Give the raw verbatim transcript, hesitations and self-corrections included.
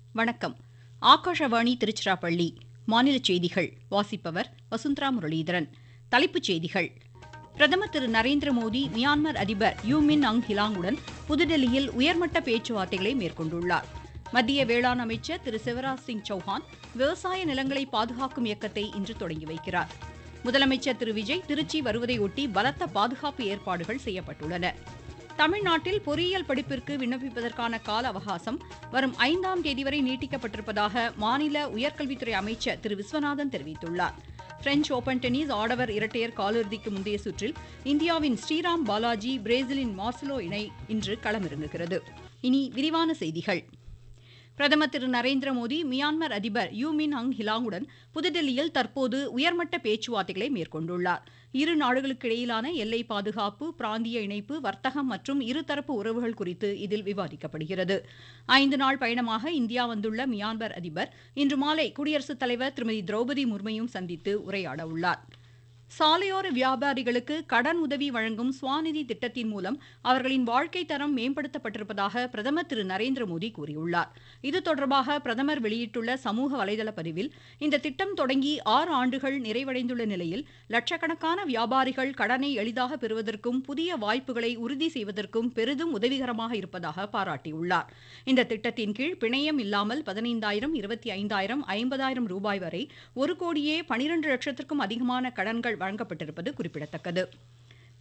வணக்கம். ஆகாஷவாணி திருச்சிராப்பள்ளி. மாநில செய்திகள் வாசிப்பவர் வசுந்தரா முரளிதரன். தலைப்புச் செய்திகள். பிரதமர் திரு நரேந்திர மோடி மியான்மர் அதிபர் யூ மின் அங் ஹிலாங்குடன் புதுதில்லியில் உயர்மட்ட பேச்சுவார்த்தைகளை மேற்கொண்டுள்ளார். மத்திய வேளாண் அமைச்சர் திரு சிவராஜ் சிங் சௌஹான் விவசாய நிலங்களை பாதுகாக்கும் இயக்கத்தை இன்று தொடங்கி வைக்கிறார். முதலமைச்சர் திரு விஜய் திருச்சி வருவதையொட்டி பலத்த பாதுகாப்பு ஏற்பாடுகள் செய்யப்பட்டுள்ளன. தமிழ்நாட்டில் பொறியியல் படிப்பிற்கு விண்ணப்பிப்பதற்கான கால அவகாசம் வரும் ஐந்தாம் தேதி வரை நீட்டிக்கப்பட்டிருப்பதாக மாநில உயர்கல்வித்துறை அமைச்சர் திரு விஸ்வநாதன் தெரிவித்துள்ளார். பிரெஞ்ச் ஓபன் டென்னிஸ் ஆடவர் இரட்டையர் காலிறுதிக்கு முந்தைய சுற்றில் இந்தியாவின் ஸ்ரீராம் பாலாஜி பிரேசிலின் மார்சலோ இணை இன்று களமிறங்குகிறது. இனி விரிவான செய்திகள். பிரதமர் திரு நரேந்திர மோடி மியான்மர் அதிபர் யூ மின் அங் ஹிலாங்குடன் புதுதில்லியில் தற்போது உயர்மட்ட பேச்சுவார்த்தைகளை மேற்கொண்டுள்ளார். இரு நாடுகளுக்கிடையிலான எல்லை பாதுகாப்பு, பிராந்திய இணைப்பு, வர்த்தகம் மற்றும் இருதரப்பு உறவுகள் குறித்து இதில் விவாதிக்கப்படுகிறது. ஐந்து நாள் பயணமாக இந்தியா வந்துள்ள மியான்மர் அதிபர் இன்று மாலை குடியரசுத் தலைவர் திருமதி திரௌபதி முர்மையும் சந்தித்து உரையாட உள்ளார். சாலையோர வியாபாரிகளுக்கு கடன் உதவி வழங்கும் ஸ்வாநிதி திட்டத்தின் மூலம் அவர்களின் வாழ்க்கை தரம் மேம்படுத்தப்பட்டிருப்பதாக பிரதமர் திரு நரேந்திர மோடி கூறியுள்ளார். இது தொடர்பாக பிரதமர் வெளியிட்டுள்ள சமூக வலைதள பதிவில், இந்த திட்டம் தொடங்கி ஆறு ஆண்டுகள் நிறைவடைந்துள்ள நிலையில் லட்சக்கணக்கான வியாபாரிகள் கடனை எளிதாக பெறுவதற்கும் புதிய வாய்ப்புகளை உறுதி செய்வதற்கும் பெரிதும் உதவிகரமாக இருப்பதாக பாராட்டியுள்ளார். இந்த திட்டத்தின் கீழ் பிணையம் இல்லாமல் பதினைந்தாயிரம், இருபத்தி ஐந்தாயிரம், ஐம்பதாயிரம் ரூபாய் வரை ஒரு கோடியே பனிரெண்டு லட்சத்திற்கும் அதிகமான கடன்கள் வழங்கப்பட்டிருப்பது குறிப்பிடத்தக்கது.